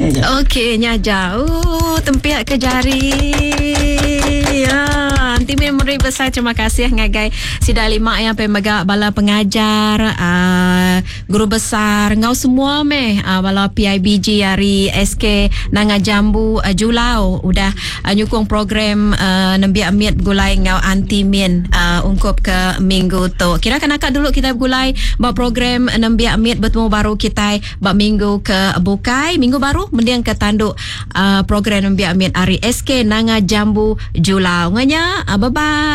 Okey, nyaja. Tempiak ke jari. Anti memori besar, terima kasih ngagai sida lima yang pemaga bala pengajar, guru besar ngau semua bala PIBG hari SK Nanga Jambu Julau udah nyukung program nembi amit gulai ngau anti min ungkup ke minggu tu. Kira kan akak dulu kita gulai ba program nembi amit bertemu baru kita ba minggu ke bukai minggu baru mendiang ke tanduk program nembi amit hari SK Nanga Jambu Julau nganya. Bye bye.